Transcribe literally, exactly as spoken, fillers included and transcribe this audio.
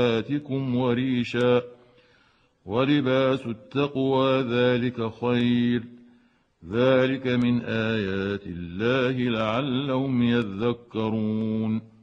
آتكم وريشا ولباس التقوى ذلك خير ذلك من آيات الله لعلهم يذكرون